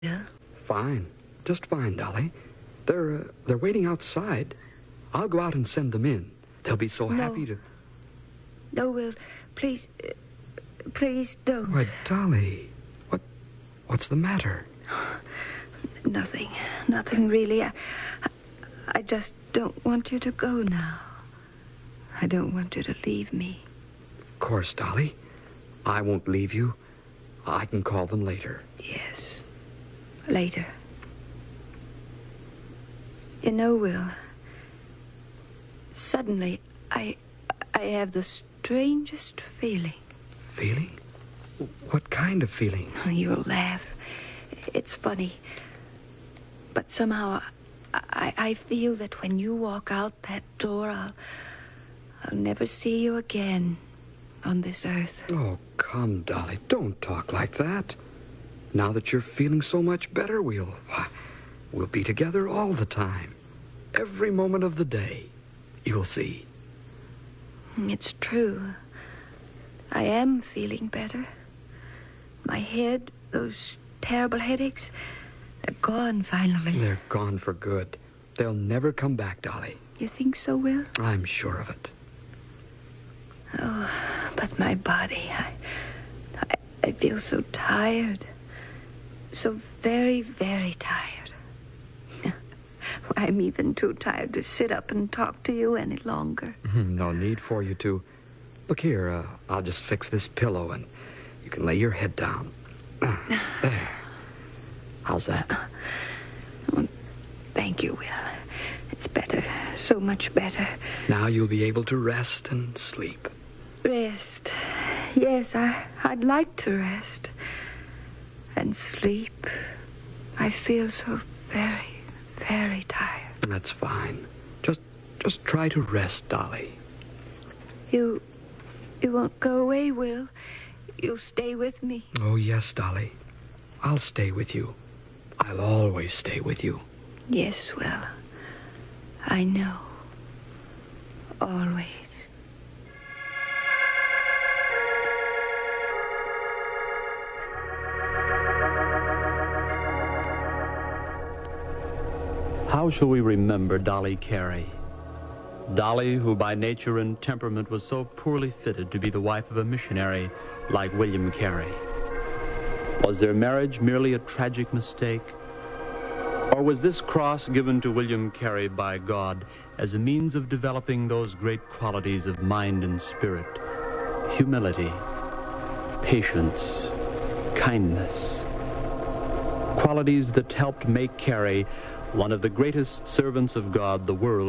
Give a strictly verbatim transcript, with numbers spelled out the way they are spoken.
Yeah? Fine. Just fine, Dolly. They're, uh, they're waiting outside. I'll go out and send them in. They'll be so No. happy to... No, Will, please, uh, please don't. Why, Dolly, what, what's the matter? Nothing, nothing really. I, I just don't want you to go now. I don't want you to leave me. Of course, Dolly. I won't leave you. I can call them later. Yes, later. You know, Will, suddenly I, I have the strangest feeling. Feeling? What kind of feeling? Oh, you'll laugh. It's funny. But somehow I, I feel that when you walk out that door, I'll, I'll never see you again on this earth. Oh, come, Dolly. Don't talk like that. Now that you're feeling so much better, we'll... We'll be together all the time. Every moment of the day. You'll see. It's true. I am feeling better. My head, those terrible headaches, they're gone finally. They're gone for good. They'll never come back, Dolly. You think so, Will? I'm sure of it. Oh, but my body, I, I, I feel so tired. So very, very tired. I'm even too tired to sit up and talk to you any longer. No need for you to. Look here, uh, I'll just fix this pillow and you can lay your head down. There. How's that? Oh, thank you, Will. It's better, so much better. Now you'll be able to rest and sleep. Rest. Yes, I, I'd like to rest. And sleep. I feel so very, very tired. That's fine. Just, just try to rest, Dolly. You, you won't go away, Will. You'll stay with me. Oh, yes, Dolly. I'll stay with you. I'll always stay with you. Yes, Will. I know. Always. How shall we remember Dolly Carey? Dolly, who by nature and temperament was so poorly fitted to be the wife of a missionary like William Carey. Was their marriage merely a tragic mistake? Or was this cross given to William Carey by God as a means of developing those great qualities of mind and spirit? Humility, patience, kindness. Qualities that helped make Carey one of the greatest servants of God the world